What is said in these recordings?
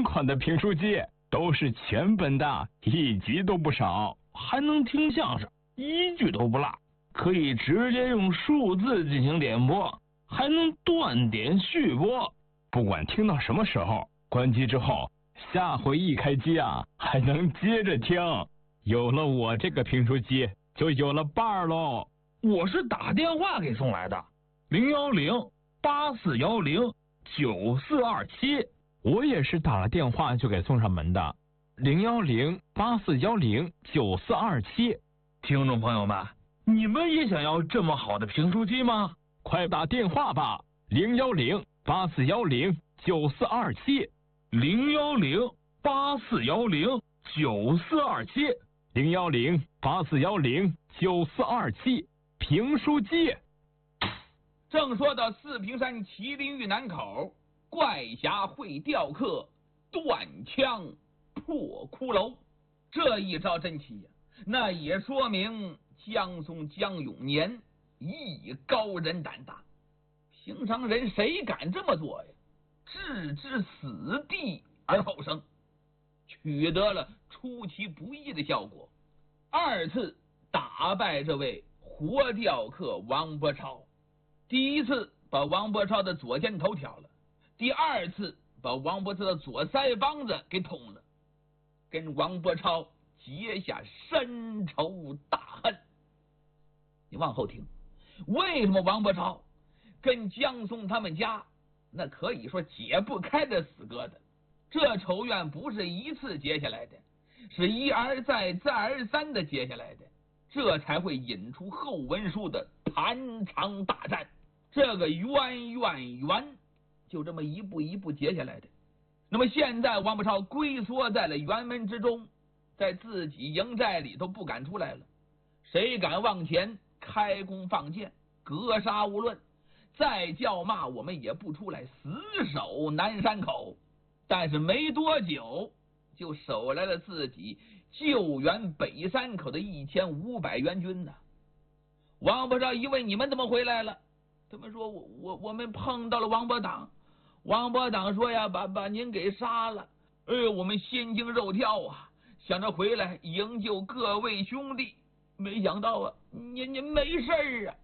新款的评书机，都是全本的，1集都不少，还能听相声，1句都不落，可以直接用数字进行点播，还能断点续播，不管听到什么时候，关机之后，下回一开机啊，还能接着听。有了我这个评书机，就有了伴儿喽。 我是打电话给送来的，010-8410-9427。 我也是打了电话就给送上门的，010-8410-9427。 听众朋友们，你们也想要这么好的评书机吗？ 快打电话吧，010-8410-9427。 010-8410-9427。 010-8410-9427。评书机。 正说到四平山麒麟峪南口，怪侠会雕刻，断枪破骷髅，这一招真奇呀！那也说明江松江永年艺高人胆大，平常人谁敢这么做呀？置之死地而后生，取得了出其不意的效果。2次打败这位活雕刻王伯超，第1次把王伯超的左肩头挑了，第2次把王伯超的左腮帮子给捅了，跟王伯超结下深仇大恨。你往后听，为什么王伯超跟江松他们家那可以说解不开的死疙瘩？这仇怨不是1次结下来的，是一而再再而三的结下来的，这才会引出后文书的盘仓大战。这个冤就这么一步一步结下来的。那么现在王伯超龟缩在了辕门之中，在自己营寨里头不敢出来了，谁敢往前开弓放箭，格杀勿论，再叫骂我们也不出来，死守南山口。但是没多久就守来了自己救援北山口的1500援军呢。王伯超一问，你们怎么回来了？他们说我们碰到了王伯党，王伯党说呀，把您给杀了。我们心惊肉跳啊，想着回来营救各位兄弟，没想到啊，您没事啊。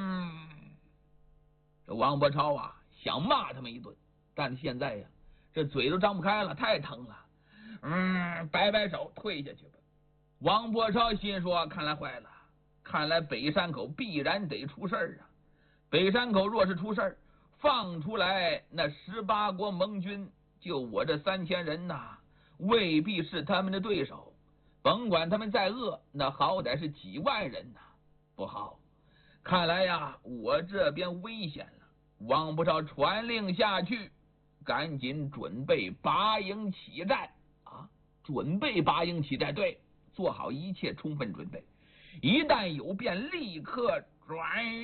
这王伯超啊想骂他们一顿，但是现在呀，这嘴都张不开了，太疼了。摆摆手退下去吧。王伯超心说，看来坏了，看来北山口必然得出事儿啊。北山口若是出事儿，放出来那18国盟军，就我这3000人呐，未必是他们的对手。甭管他们再恶，那好歹是几万人呐，不好，看来呀，我这边危险了。王伯超传令下去，赶紧准备拔营起战啊！准备拔营起战，对，做好一切充分准备，一旦有变，立刻转。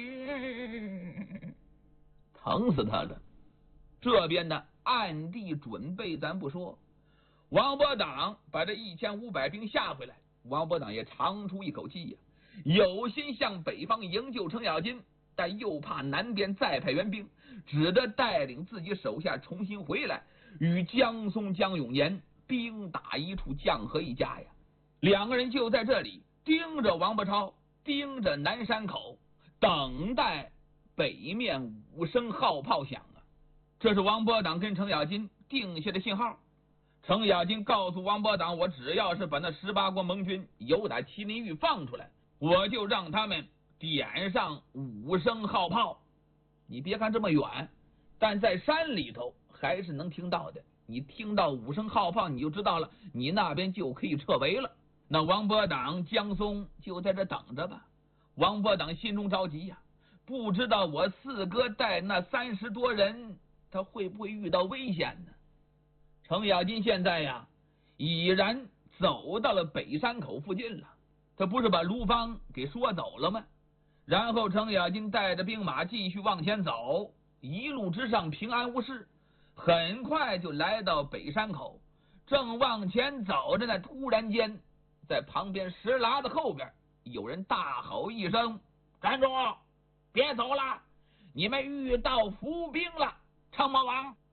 疼死他了！这边的暗地准备咱不说，王伯党把这1500兵下回来，王伯党也长出一口气呀，有心向北方营救程咬金，但又怕南边再派援兵，只得带领自己手下重新回来，与江松江永年兵打一处，讲和一家呀。2个人就在这里盯着王伯超，盯着南山口，等待北面5声号炮响啊！这是王伯党跟程咬金定下的信号。程咬金告诉王伯党，我只要是把那18国盟军由打麒麟峪放出来，我就让他们点上5声号炮。你别看这么远，但在山里头还是能听到的。你听到5声号炮，你就知道了，你那边就可以撤围了。那王伯党、江松就在这等着吧。王伯党心中着急呀，不知道我四哥带那30多人，他会不会遇到危险呢？程咬金现在呀，已然走到了北山口附近了。他不是把卢芳给说走了吗？然后程咬金带着兵马继续往前走，一路之上平安无事，很快就来到北山口。正往前走着呢，突然间在旁边石栏的后边有人大吼一声：站住，别走了，你们遇到伏兵了！程魔王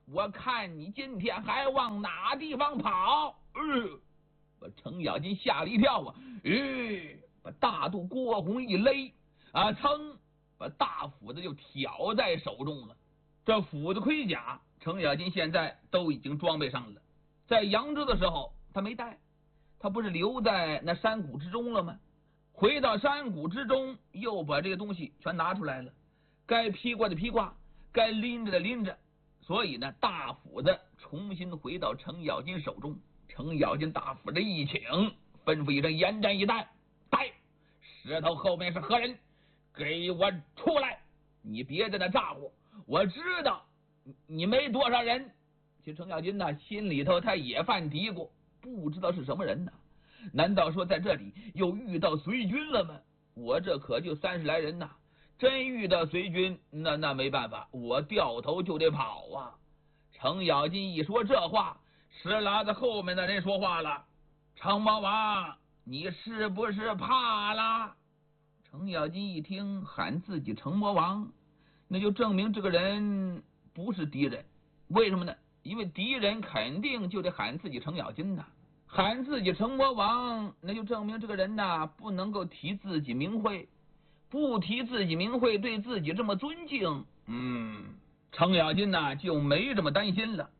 我看你今天还往哪地方跑？把程咬金吓了一跳啊！把大肚郭红一勒啊，噌，把大斧子就挑在手中了。这斧子盔甲，程咬金现在都已经装备上了。在扬州的时候他没带，他不是留在那山谷之中了吗？回到山谷之中，又把这个东西全拿出来了，该披挂的披挂，该拎着的拎着。所以呢，大斧子重新回到程咬金手中。程咬金大斧子一请，吩咐一声：严阵以待。待，石头后面是何人？给我出来！你别在那咋呼，我知道你没多少人。其实程咬金呢，心里头他也犯嘀咕，不知道是什么人呢？难道说在这里又遇到随军了吗？我这可就30来人呐，真遇到随军，那没办法，我掉头就得跑啊！程咬金一说这话，石喇子后面的人说话了：程魔王，你是不是怕了？程咬金一听喊自己程魔王，那就证明这个人不是敌人。为什么呢？因为敌人肯定就得喊自己程咬金呐，喊自己程魔王，那就证明这个人呐不能够提自己名讳，不提自己名讳，对自己这么尊敬，程咬金呐就没这么担心了。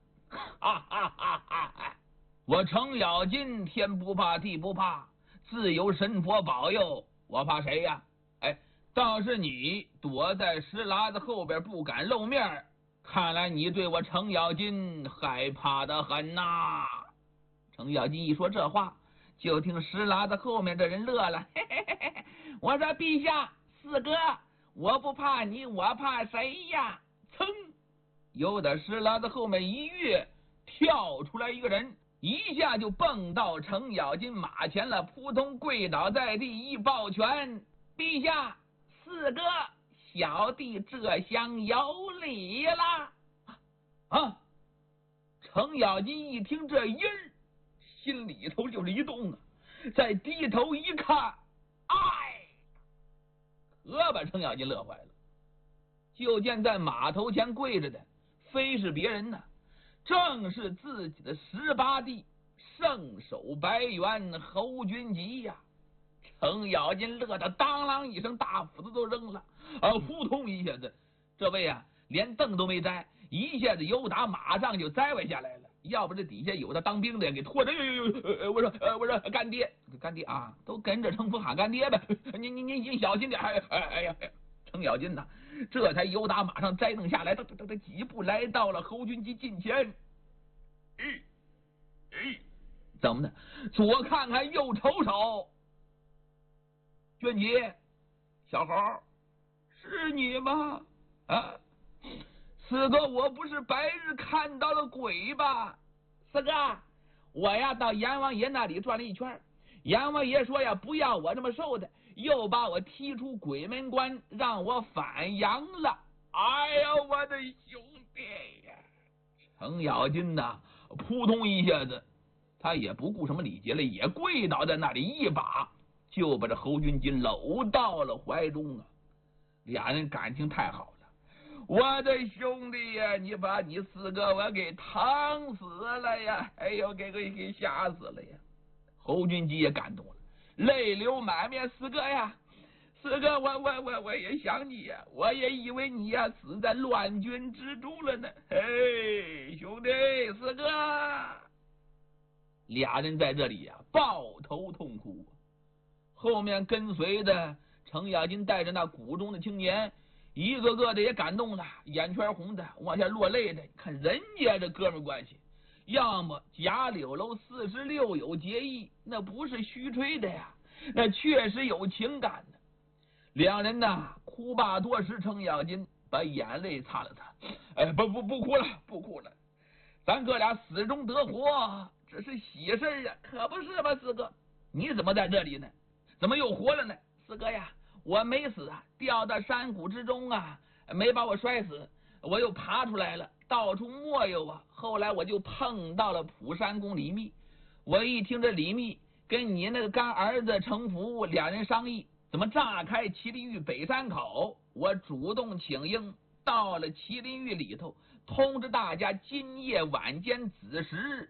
我程咬金天不怕地不怕，自有神佛保佑，我怕谁呀？倒是你躲在石喇子后边不敢露面，看来你对我程咬金害怕的很呐。程咬金一说这话，就听石喇子后面的人乐了，嘿嘿嘿嘿，我说陛下，四哥，我不怕你，我怕谁呀？噌，由得石喇子后面一跃，跳出来一个人，一下就蹦到程咬金马前了，扑通跪倒在地，一抱拳：陛下，四哥，小弟这厢有礼了。程咬金一听这音儿，心里头就是一动啊，再低头一看，可把程咬金乐坏了。就见在马头前跪着的，非是别人呢，正是自己的18弟圣手白猿侯君集呀！程咬金乐得当啷一声，大斧子都扔了，扑通一下子，这位啊连凳都没摘，一下子由打马上就栽歪下来了。要不这底下有的当兵的给拖着，我说干爹啊，都跟着程福喊干爹呗，你小心点！哎呀，程咬金呐，这才由打马上栽蹬下来，他几步来到了侯君集近前。怎么的？左看看右瞅瞅，娟吉，小猴，是你吗？四哥，我不是白日看到了鬼吧？四哥，我呀到阎王爷那里转了一圈，阎王爷说呀不要我这么瘦的，又把我踢出鬼门关，让我反阳了。哎呀，我的兄弟呀！程咬金呐，扑通一下子，他也不顾什么礼节了，也跪倒在那里，一把就把这侯君集搂到了怀中啊！俩人感情太好了。我的兄弟呀，你把你四哥我给疼死了呀！哎呦，给吓死了呀！侯君集也感动了，泪流满面。四哥呀，四哥，我也想你呀，我也以为你呀死在乱军之中了呢。嘿，兄弟，四哥，俩人在这里呀抱头痛哭。后面跟随的程咬金带着那谷中的青年，一个个的也感动了，眼圈红的，往下落泪的。看人家这哥们关系，要么贾柳楼46有结义，那不是虚吹的呀，那确实有情感的。两人呐哭罢多时，程咬金把眼泪擦了擦，不哭了，咱哥俩死中得活，这是喜事啊，可不是吧？四哥，你怎么在这里呢？怎么又活了呢？四哥呀，我没死啊，掉到山谷之中啊，没把我摔死，我又爬出来了，到处摸悠啊。后来我就碰到了普山公李密，我一听这李密跟你那个干儿子程福俩人商议，怎么炸开麒麟峪北山口，我主动请缨，到了麒麟峪里头， 通知大家今夜晚间子时